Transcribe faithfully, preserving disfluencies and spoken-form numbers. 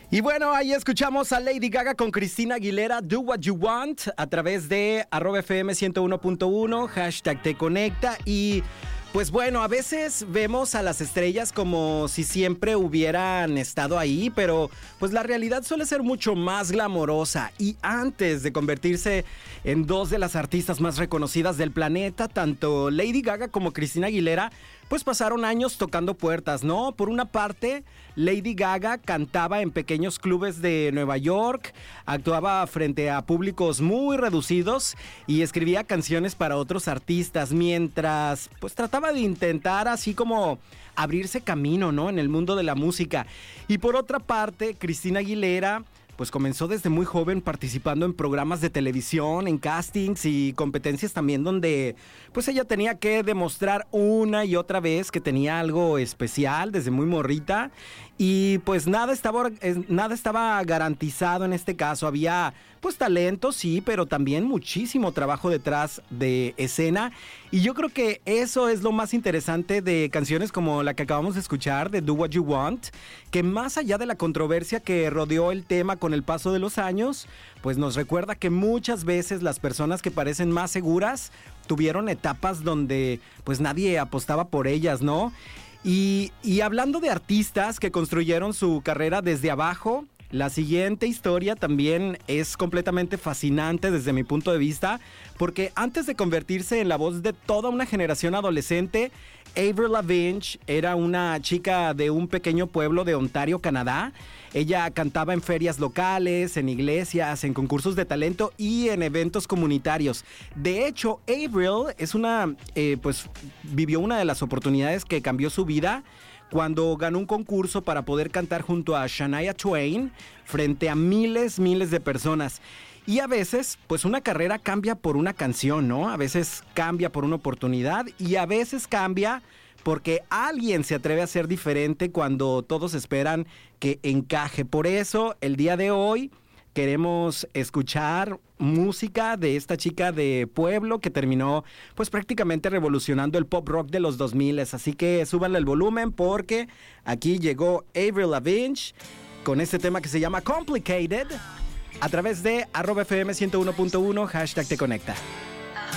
Y bueno, ahí escuchamos a Lady Gaga con Cristina Aguilera, Do What You Want, a través de arroba F M ciento uno punto uno, hashtag Te Conecta. Y pues bueno, a veces vemos a las estrellas como si siempre hubieran estado ahí, pero pues la realidad suele ser mucho más glamorosa. Y antes de convertirse en dos de las artistas más reconocidas del planeta, tanto Lady Gaga como Cristina Aguilera pues pasaron años tocando puertas, ¿no? Por una parte, Lady Gaga cantaba en pequeños clubes de Nueva York, actuaba frente a públicos muy reducidos y escribía canciones para otros artistas, mientras pues trataba de intentar así como abrirse camino, ¿no? En el mundo de la música. Y por otra parte, Cristina Aguilera pues comenzó desde muy joven participando en programas de televisión, en castings y competencias también donde pues ella tenía que demostrar una y otra vez que tenía algo especial desde muy morrita y pues nada estaba, nada estaba garantizado en este caso. Había pues talento, sí, pero también muchísimo trabajo detrás de escena y yo creo que eso es lo más interesante de canciones como la que acabamos de escuchar de Do What You Want, que más allá de la controversia que rodeó el tema con el paso de los años, pues nos recuerda que muchas veces las personas que parecen más seguras tuvieron etapas donde pues nadie apostaba por ellas, ¿no? Y, y hablando de artistas que construyeron su carrera desde abajo, la siguiente historia también es completamente fascinante desde mi punto de vista, porque antes de convertirse en la voz de toda una generación adolescente, Avril Lavigne era una chica de un pequeño pueblo de Ontario, Canadá. Ella cantaba en ferias locales, en iglesias, en concursos de talento y en eventos comunitarios. De hecho, Avril es una, eh, pues, vivió una de las oportunidades que cambió su vida cuando ganó un concurso para poder cantar junto a Shania Twain frente a miles, miles de personas. Y a veces, pues una carrera cambia por una canción, ¿no? A veces cambia por una oportunidad y a veces cambia porque alguien se atreve a ser diferente cuando todos esperan que encaje. Por eso, el día de hoy queremos escuchar música de esta chica de pueblo que terminó pues prácticamente revolucionando el pop rock de los dos mil. Así que súbanle el volumen porque aquí llegó Avril Lavigne con este tema que se llama Complicated a través de arroba F M ciento uno punto uno, hashtag Te Conecta.